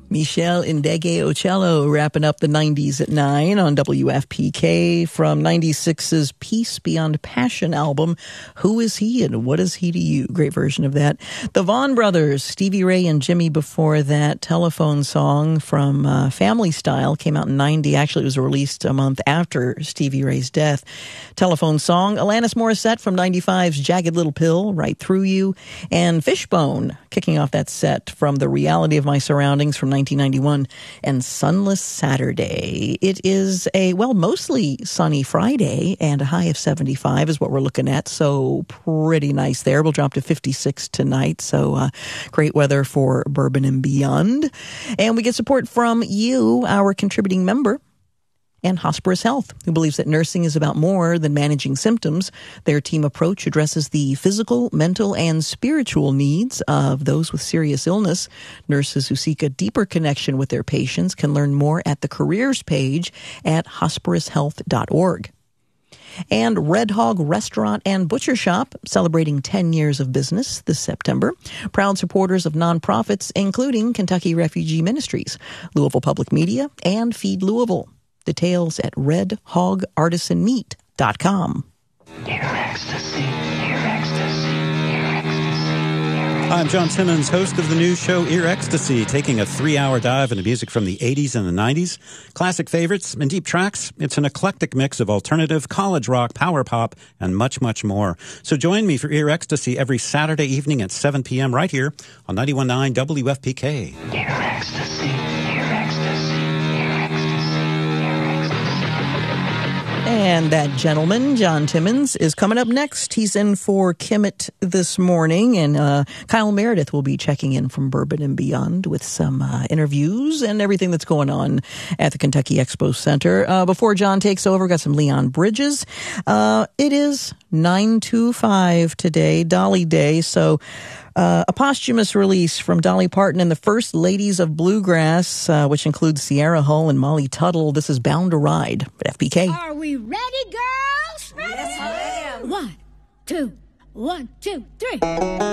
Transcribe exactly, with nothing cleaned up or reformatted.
Michelle Ndegeocello wrapping up the nineties at nine on W F P K from ninety-six's Peace Beyond Passion album, Who Is He and What Is He to You? Great version of that. The Vaughan Brothers, Stevie Ray and Jimmy before that. Telephone Song from uh, Family Style came out in ninety. Actually, it was released a month after Stevie Ray's death. Telephone Song, Alanis Morissette from ninety-five's Jagged Little Pill, Right Through You. And Fishbone, kicking off that set from The Reality of My Surroundings from nineteen ninety-one, and Sunless Saturday. It is a, well, mostly sunny Friday, and a high of seventy-five is what we're looking at, so pretty nice there. We'll drop to fifty-six tonight, so uh, great weather for Bourbon and beyond. And we get support from you, our contributing member, and Hospirus Health, who believes that nursing is about more than managing symptoms. Their team approach addresses the physical, mental, and spiritual needs of those with serious illness. Nurses who seek a deeper connection with their patients can learn more at the careers page at hospirus health dot org. And Red Hog Restaurant and Butcher Shop, celebrating ten years of business this September. Proud supporters of nonprofits, including Kentucky Refugee Ministries, Louisville Public Media, and Feed Louisville. Details at red hog artisan meat dot com. Ear ecstasy, ear ecstasy, ear ecstasy, ear ecstasy. I'm John Simmons, host of the new show Ear Ecstasy, taking a three-hour dive into music from the eighties and the nineties, classic favorites and deep tracks. It's an eclectic mix of alternative, college rock, power pop, and much, much more. So join me for Ear Ecstasy every Saturday evening at seven p.m. right here on ninety-one point nine W F P K. Ear ecstasy, ear ecstasy. And that gentleman, John Timmons, is coming up next. He's in for Kimmett this morning, and uh, Kyle Meredith will be checking in from Bourbon and Beyond with some uh, interviews and everything that's going on at the Kentucky Expo Center. Uh, before John takes over, got some Leon Bridges. Uh, it is nine two five today, Dolly Day, so... Uh, a posthumous release from Dolly Parton and the First Ladies of Bluegrass, uh, which includes Sierra Hull and Molly Tuttle. This is Bound to Ride at F P K. Are we ready, girls? Ready? Yes, I am. One, two, one, two, three.